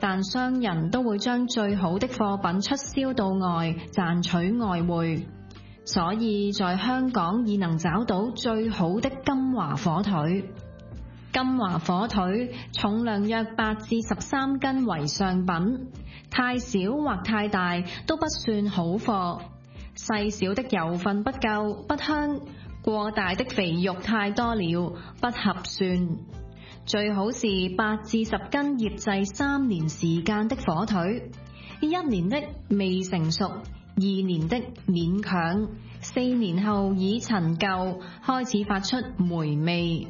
但商人都會將最好的貨品出銷到外，賺取外匯。所以在香港已能找到最好的金華火腿。金華火腿重量約8至13斤為上品，太少或太大都不算好貨。細小的油分不夠不香，過大的肥肉太多了不合算。最好是8至10斤醃製3年時間的火腿，1年的未成熟，2年的勉強，4年後已陳舊，開始發出霉味。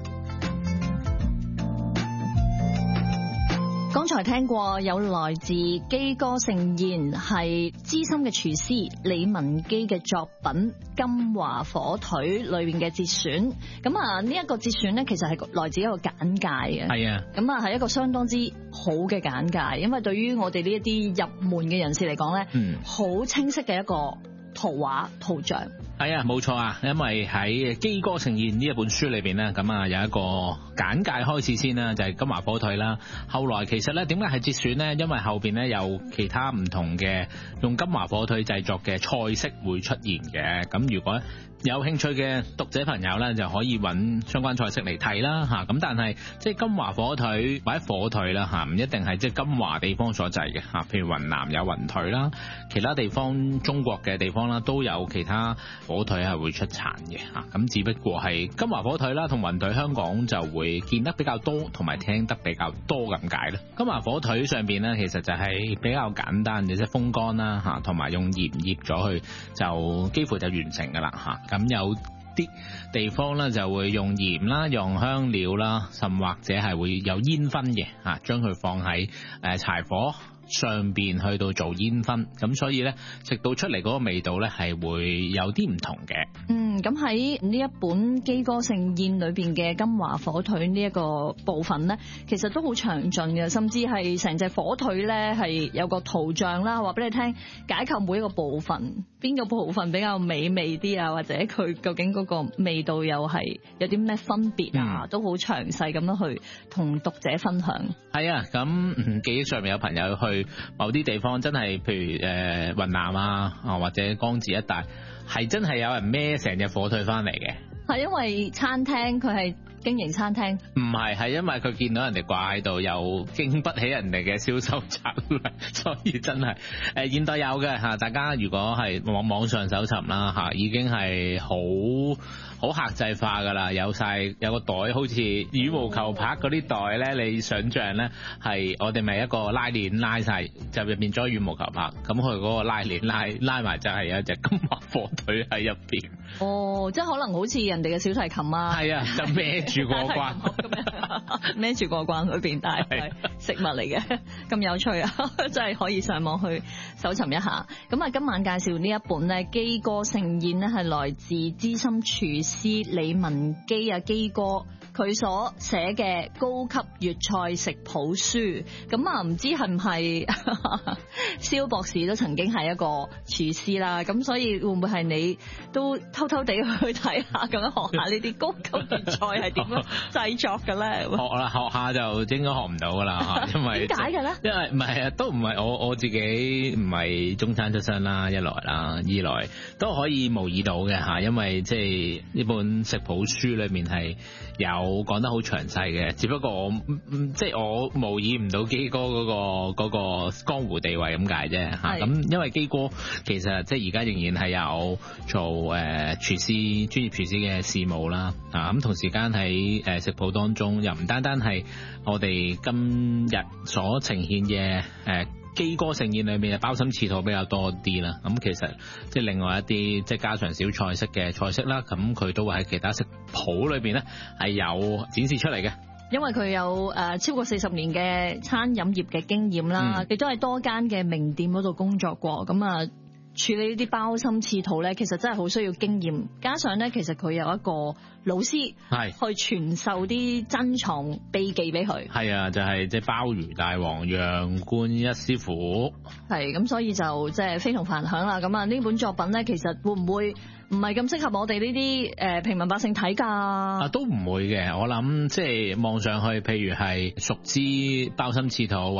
剛才聽過有來自基哥盛宴係資深嘅廚師李文基嘅作品《金華火腿》裏邊嘅節選。咁啊，呢一個節選呢，其實係來自一個簡介嘅。係啊，咁啊係一個相當之好嘅簡介，因為對於我哋呢一啲入門嘅人士嚟講呢，好清晰嘅一個圖畫圖像。 係啊，冇錯啊，因為喺基哥盛宴呢一本書裏邊呢，咁啊有一個簡介開始先啦，就係金華火腿啦。後來其實呢，點解係節選呢？因為後邊呢有其他唔同嘅用金華火腿製作嘅菜式會出現嘅。咁如果有興趣嘅讀者朋友呢，就可以揾相關菜式嚟睇啦嚇。咁但係即係金華火腿或者火腿啦嚇，唔一定係即係金華地方所製嘅嚇。譬如雲南有雲腿啦，其他地方中國嘅地方啦都有其他火腿係會出產嘅嚇。咁只不過係金華火腿啦同雲腿香港就會見得比較多，同埋聽得比較多咁解啦。金華火腿上邊呢，其實就係比較簡單嘅，即係風乾啦嚇，同埋用鹽醃咗去就幾乎就完成㗎啦嚇。咁有啲地方咧就會用鹽啦，用香料啦，甚或者係會有煙燻嘅嚇，將佢放喺柴火上邊去到做煙燻，咁所以咧食到出嚟嗰個味道咧係會有啲唔同嘅。 咁喺呢一本基哥盛宴裏邊嘅金華火腿呢一個部分咧，其實都好詳盡嘅，甚至係成隻火腿咧係有個圖像啦，話俾你聽解構每一個部分，邊個部分比較美味啲啊，或者佢究竟嗰個味道又係有啲咩分別啊，都好詳細咁樣去同讀者分享。 係啊，咁記憶上面有朋友去某啲地方，真係譬如雲南啊或者江浙一帶，係真係有人孭成隻火腿翻嚟嘅。 係因為餐廳佢係經營餐廳？唔係，係因為佢見到人哋掛喺度，又經不起人哋嘅銷售策略，所以真係現代有嘅嚇。大家如果係網上搜尋啦嚇，已經係好客製化㗎啦，有個袋，好似羽毛球拍嗰啲袋咧，你想象咧係我哋咪一個拉鏈拉晒，就入邊裝羽毛球拍，咁佢嗰個拉鏈拉埋就係有一隻金華火腿喺入邊。 哦，即係可能好似人哋嘅小提琴啊， 係啊，就孭住過關， 孭住過關裏邊，但係食物嚟嘅，咁有趣啊！真係可以上網去搜尋一下。咁啊，今晚介紹呢一本咧《基哥盛宴》咧，係來自資深廚師李文基啊基哥佢所寫嘅高級粵菜食譜書。咁啊，唔知係唔係蕭博士都曾經係一個廚師啦，咁所以會唔會係你都偷偷地去睇下，咁樣學下呢啲高級粵菜係點樣製作嘅咧？ 學下就應該學唔到噶啦，因為點解嘅咧？ 因為唔係啊，都唔係我自己唔係中餐出身啦，一來啦，二來都可以模擬到嘅嚇，因為即係呢本食譜書裏面係有講得好詳細嘅，只不過我模擬唔到基哥嗰個江湖地位咁解啫嚇。咁因為基哥其實即係而家仍然係有做廚師專業廚師嘅事務啦，咁同時間喺食譜當中又唔單單係我哋今日所呈現嘅基哥盛宴裏面嘅鮑參翅肚比較多啲啦，咁其實即係另外一啲即係家常小菜式嘅菜式啦，咁佢都會喺其他食譜裏邊咧係有展示出嚟嘅。 因為佢有超過40年嘅餐飲業嘅經驗啦，亦都係多間嘅名店嗰度工作過，咁啊處理呢啲鮑參翅肚咧，其實真係好需要經驗，加上咧其實佢有一個老師係去傳授啲珍藏秘技俾佢。係啊，就係即係鮑魚大王楊冠一師傅。 係咁，所以就即係非同凡響啦。咁啊呢本作品咧，其實會唔會唔係咁適合我哋呢啲平民百姓睇㗎？都唔會嘅，我諗即係望上去，譬如係熟知鮑參翅肚。